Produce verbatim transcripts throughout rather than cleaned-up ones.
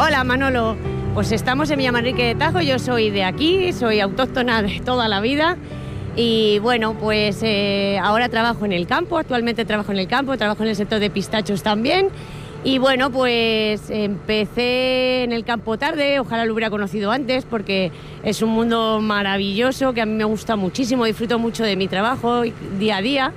Hola Manolo, pues estamos en Villamanrique de Tajo, yo soy de aquí, soy autóctona de toda la vida y bueno, pues eh, ahora trabajo en el campo, actualmente trabajo en el campo, trabajo en el sector de pistachos también y bueno, pues empecé en el campo tarde, ojalá lo hubiera conocido antes porque es un mundo maravilloso que a mí me gusta muchísimo, disfruto mucho de mi trabajo día a día.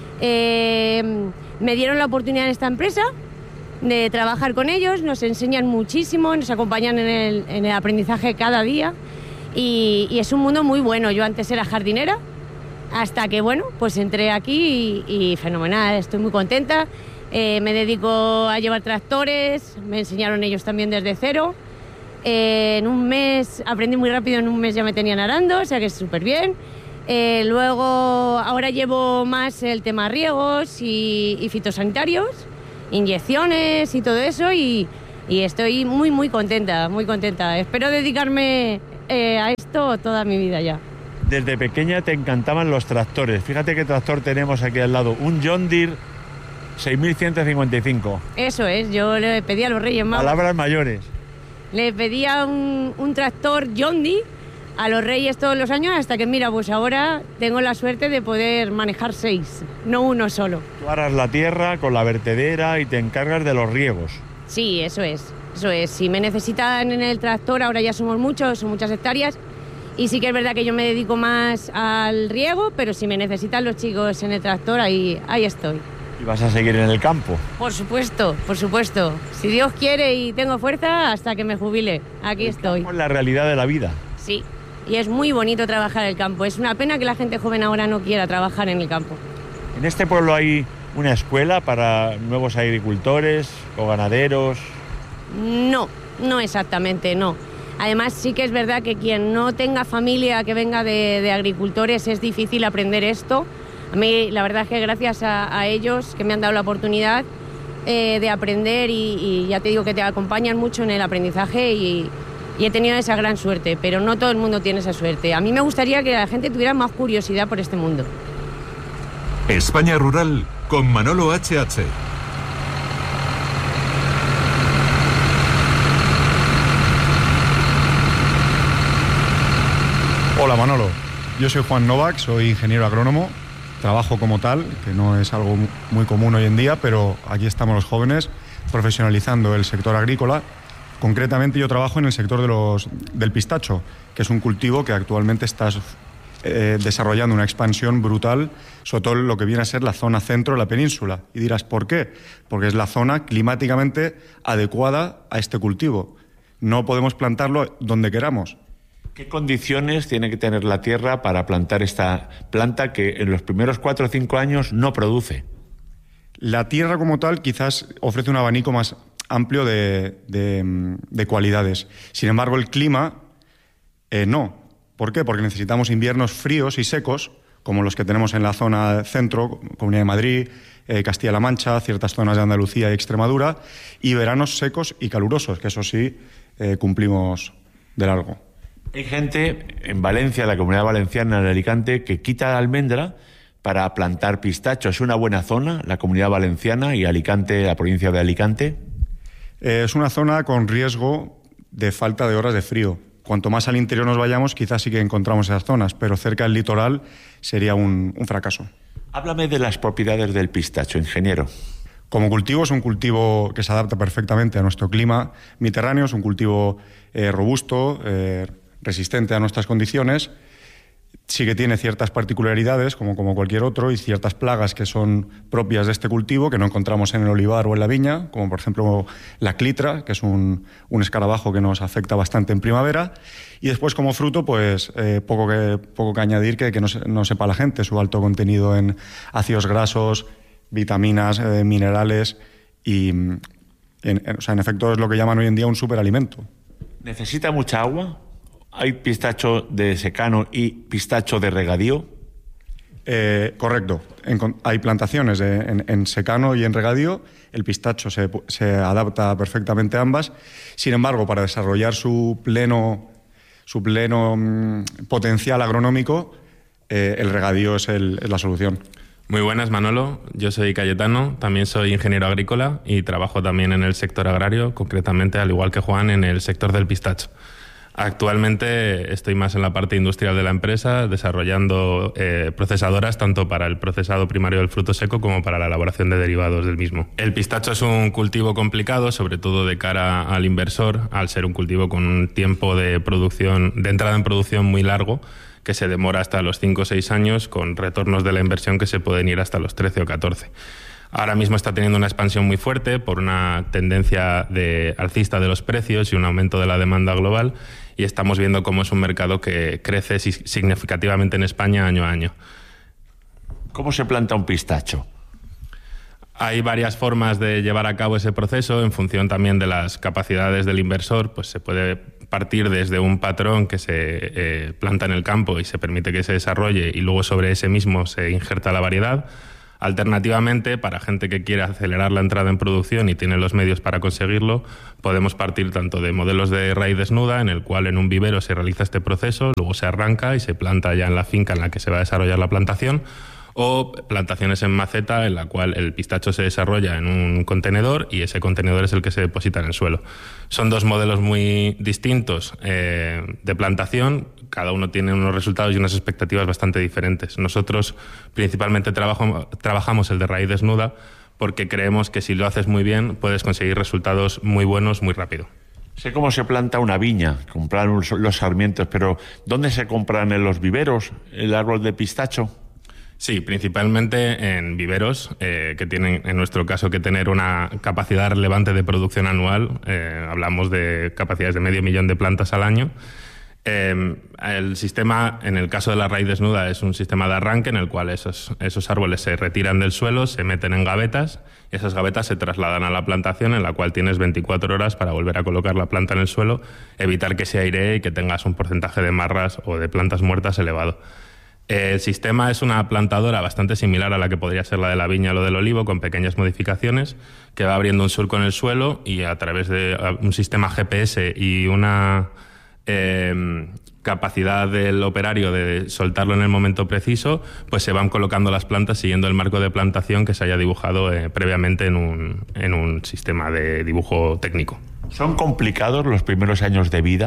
Eh, me dieron la oportunidad en esta empresa de trabajar con ellos, nos enseñan muchísimo, nos acompañan en el, en el aprendizaje cada día y, y es un mundo muy bueno. Yo antes era jardinera, hasta que bueno, pues entré aquí y, y fenomenal, estoy muy contenta. Eh, me dedico a llevar tractores, me enseñaron ellos también desde cero. Eh, en un mes, aprendí muy rápido, en un mes ya me tenían arando, o sea que es súper bien. Eh, luego, ahora llevo más el tema riegos y, y fitosanitarios, inyecciones y todo eso y, y estoy muy muy contenta, muy contenta. Espero dedicarme eh, a esto toda mi vida ya. Desde pequeña te encantaban los tractores. Fíjate qué tractor tenemos aquí al lado, un John Deere seis mil ciento cincuenta y cinco. Eso es, yo le pedí a los Reyes Magos. Palabras mayores. Le pedía un, un tractor John Deere a los Reyes todos los años hasta que mira, pues ahora tengo la suerte de poder manejar seis, no uno solo. Tú aras la tierra con la vertedera y te encargas de los riegos. Sí, eso es, eso es. Si me necesitan en el tractor, ahora ya somos muchos, son muchas hectáreas, y sí que es verdad que yo me dedico más al riego, pero si me necesitan los chicos en el tractor, ahí, ahí estoy. ¿Y vas a seguir en el campo? Por supuesto, por supuesto. Si Dios quiere y tengo fuerza, hasta que me jubile, aquí estoy. Es la realidad de la vida. Sí. Y es muy bonito trabajar en el campo. Es una pena que la gente joven ahora no quiera trabajar en el campo. ¿En este pueblo hay una escuela para nuevos agricultores o ganaderos? No, no exactamente, no. Además sí que es verdad que quien no tenga familia que venga de, de agricultores es difícil aprender esto. A mí la verdad es que gracias a, a ellos que me han dado la oportunidad eh, de aprender y, y ya te digo que te acompañan mucho en el aprendizaje y... Y he tenido esa gran suerte, pero no todo el mundo tiene esa suerte. A mí me gustaría que la gente tuviera más curiosidad por este mundo. España Rural con Manolo H H. Hola Manolo, yo soy Juan Novak, soy ingeniero agrónomo, trabajo como tal, que no es algo muy común hoy en día, pero aquí estamos los jóvenes profesionalizando el sector agrícola. Concretamente yo trabajo en el sector de los, del pistacho, que es un cultivo que actualmente está eh, desarrollando una expansión brutal, sobre todo lo que viene a ser la zona centro de la península. Y dirás, ¿por qué? Porque es la zona climáticamente adecuada a este cultivo. No podemos plantarlo donde queramos. ¿Qué condiciones tiene que tener la tierra para plantar esta planta que en los primeros cuatro o cinco años no produce? La tierra como tal quizás ofrece un abanico más amplio de, de, de cualidades. Sin embargo, el clima eh, no. ¿Por qué? Porque necesitamos inviernos fríos y secos, como los que tenemos en la zona centro, Comunidad de Madrid, eh, Castilla-La Mancha, ciertas zonas de Andalucía y Extremadura, y veranos secos y calurosos, que eso sí, eh, cumplimos de largo. Hay gente en Valencia, la Comunidad Valenciana, en Alicante, que quita la almendra para plantar pistacho. ¿Es una buena zona, la Comunidad Valenciana y Alicante, la provincia de Alicante? Es una zona con riesgo de falta de horas de frío. Cuanto más al interior nos vayamos, quizás sí que encontramos esas zonas, pero cerca del litoral sería un, un fracaso. Háblame de las propiedades del pistacho, ingeniero. Como cultivo es un cultivo que se adapta perfectamente a nuestro clima mediterráneo, es un cultivo eh, robusto, eh, resistente a nuestras condiciones. Sí que tiene ciertas particularidades, como, como cualquier otro, y ciertas plagas que son propias de este cultivo, que no encontramos en el olivar o en la viña, como por ejemplo la clitra, que es un, un escarabajo que nos afecta bastante en primavera. Y después como fruto, pues eh, poco, que, poco que añadir que, que no, no sepa la gente, su alto contenido en ácidos grasos, vitaminas, eh, minerales y, en, en, o sea, en efecto es lo que llaman hoy en día un superalimento. ¿Necesita mucha agua? ¿Hay pistacho de secano y pistacho de regadío? Eh, correcto. En, hay plantaciones de, en, en secano y en regadío. El pistacho se, se adapta perfectamente a ambas. Sin embargo, para desarrollar su pleno, su pleno mmm, potencial agronómico, eh, el regadío es, el, es la solución. Muy buenas, Manolo. Yo soy Cayetano, también soy ingeniero agrícola y trabajo también en el sector agrario, concretamente, al igual que Juan, en el sector del pistacho. Actualmente estoy más en la parte industrial de la empresa, desarrollando eh, procesadoras tanto para el procesado primario del fruto seco como para la elaboración de derivados del mismo. El pistacho es un cultivo complicado, sobre todo de cara al inversor, al ser un cultivo con un tiempo de producción, de entrada en producción muy largo, que se demora hasta los cinco o seis años, con retornos de la inversión que se pueden ir hasta los trece o catorce. Ahora mismo está teniendo una expansión muy fuerte por una tendencia de alcista de los precios y un aumento de la demanda global, y estamos viendo cómo es un mercado que crece significativamente en España año a año. ¿Cómo se planta un pistacho? Hay varias formas de llevar a cabo ese proceso en función también de las capacidades del inversor. Pues se puede partir desde un patrón que se eh, planta en el campo y se permite que se desarrolle y luego sobre ese mismo se injerta la variedad. Alternativamente, para gente que quiere acelerar la entrada en producción y tiene los medios para conseguirlo, podemos partir tanto de modelos de raíz desnuda, en el cual en un vivero se realiza este proceso, luego se arranca y se planta ya en la finca en la que se va a desarrollar la plantación, o plantaciones en maceta, en la cual el pistacho se desarrolla en un contenedor y ese contenedor es el que se deposita en el suelo. Son dos modelos muy distintos eh, de plantación. Cada uno tiene unos resultados y unas expectativas bastante diferentes. Nosotros principalmente trabajo, trabajamos el de raíz desnuda porque creemos que si lo haces muy bien puedes conseguir resultados muy buenos muy rápido. Sé cómo se planta una viña, comprar los sarmientos, pero ¿dónde se compran en los viveros el árbol de pistacho? Sí, principalmente en viveros, eh, que tienen, en nuestro caso, que tener una capacidad relevante de producción anual. Eh, hablamos de capacidades de medio millón de plantas al año. Eh, el sistema, en el caso de la raíz desnuda, es un sistema de arranque en el cual esos, esos árboles se retiran del suelo, se meten en gavetas y esas gavetas se trasladan a la plantación, en la cual tienes veinticuatro horas para volver a colocar la planta en el suelo, evitar que se airee y que tengas un porcentaje de marras o de plantas muertas elevado. El sistema es una plantadora bastante similar a la que podría ser la de la viña o del olivo, con pequeñas modificaciones, que va abriendo un surco en el suelo y a través de un sistema G P S y una eh, capacidad del operario de soltarlo en el momento preciso, pues se van colocando las plantas siguiendo el marco de plantación que se haya dibujado eh, previamente en un, en un sistema de dibujo técnico. ¿Son complicados los primeros años de vida?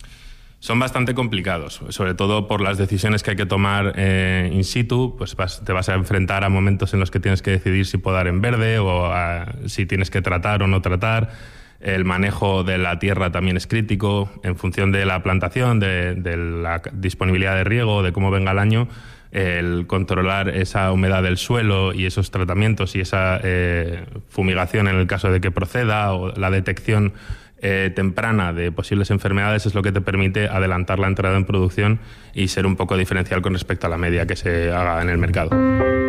Son bastante complicados, sobre todo por las decisiones que hay que tomar eh, in situ. Pues vas, te vas a enfrentar a momentos en los que tienes que decidir si podar en verde o a, si tienes que tratar o no tratar. El manejo de la tierra también es crítico en función de la plantación, de, de la disponibilidad de riego, de cómo venga el año. El controlar esa humedad del suelo y esos tratamientos y esa eh, fumigación en el caso de que proceda, o la detección Eh, temprana de posibles enfermedades, es lo que te permite adelantar la entrada en producción y ser un poco diferencial con respecto a la media que se haga en el mercado.